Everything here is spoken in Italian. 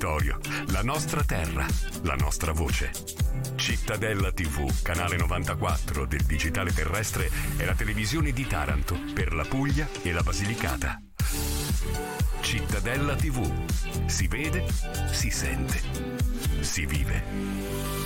territorio, la nostra terra, la nostra voce. Cittadella TV, canale 94 del digitale terrestre, è la televisione di Taranto per la Puglia e la Basilicata. Cittadella TV. Si vede, si sente, si vive.